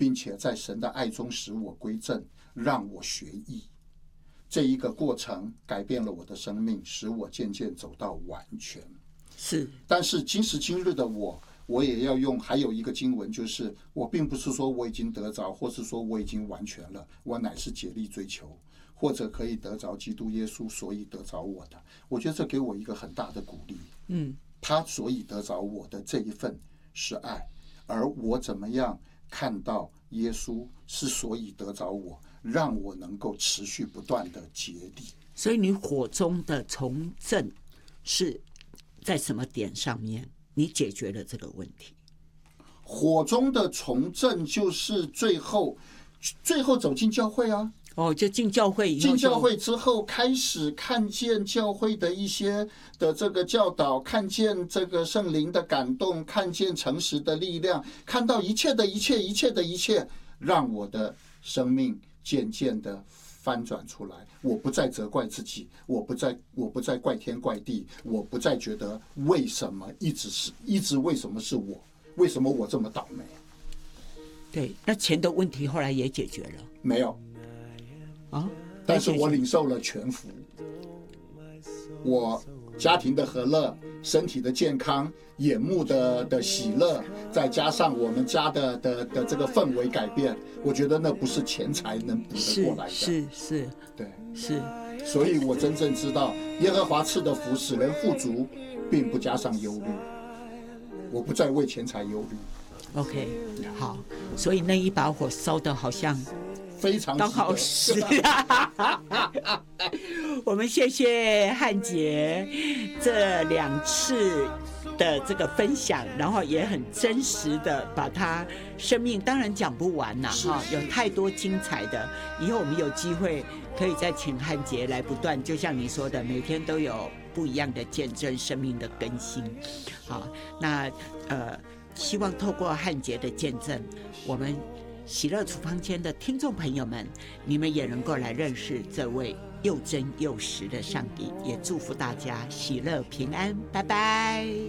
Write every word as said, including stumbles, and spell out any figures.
并且在神的爱中使我归正，让我学义。这一个过程改变了我的生命，使我渐渐走到完全。 是， 但是今时今日的我，我也要用还有一个经文，就是我并不是说我已经得着，或是说我已经完全了，我乃是竭力追求，或者可以得着基督耶稣，所以得着我的。我觉得这给我一个很大的鼓励。 嗯， 他所以得着我的这一份是爱，而我怎么样看到耶稣是所以得着我，让我能够持续不断的竭力。 所以你火中的从政是在什么点上面你解决了这个问题？ 火中的从政就是最后最后走进教会啊。 哦，就进教会以后， 进教会之后开始看见教会的一些的这个教导，看见这个圣灵的感动，看见诚实的力量，看到一切的一切一切的一切，让我的生命渐渐的翻转出来。我不再责怪自己，我不再我不再怪天怪地，我不再觉得为什么一直是一直为什么是我，为什么我这么倒霉。 对，那钱的问题后来也解决了没有啊？ 但是我领受了全福，我家庭的和乐，身体的健康，眼目的的喜乐，再加上我们家的的的这个氛围改变，我觉得那不是钱财能补得过来的。 是是是， 对， 是。 所以我真正知道，耶和华赐的福使人富足，并不加上忧虑。我不再为钱财忧虑。 OK， 好，所以那一把火烧得好像非常刚好是我们谢谢汉杰这两次的这个分享，然后也很真实的把他生命，当然讲不完啦，哈，有太多精彩的。以后我们有机会可以再请汉杰来不断，就像你说的，每天都有不一样的见证，生命的更新。好，那呃，希望透过汉杰的见证，我们喜乐处方间的听众朋友们，你们也能够来认识这位又真又实的上帝，也祝福大家喜乐平安，拜拜。